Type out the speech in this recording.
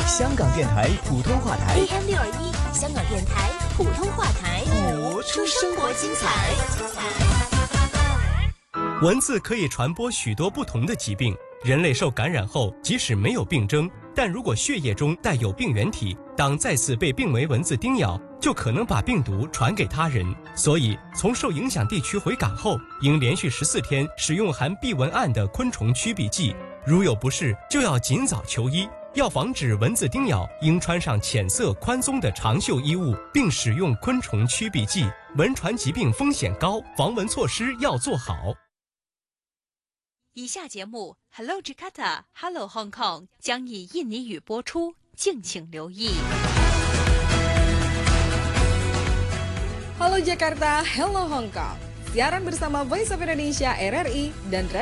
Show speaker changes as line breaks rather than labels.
香港电台普通话台
AM621，香港电台普通话台，
活出生活精彩。
蚊子可以传播许多不同的疾病，人类受感染后，即使没有病征，但如果血液中带有病原体，当再次被病危蚊子叮咬，就可能把病毒传给他人。所以，从受影响地区回港后，应连续14天使用含避蚊胺的昆虫驱避剂。如有不适，就要尽早求医。要防止蚊子叮咬，应穿上浅色宽松的长袖衣物，并使用昆虫驱避剂。蚊传疾病风险高，防蚊措施要做好。
以下节目 Hello Jakarta, Hello Hong Kong 将以印尼语播出，敬请留意。
Halo Jakarta, Hello Hong Kong. Siaran bersama Voice of Indonesia RRI dan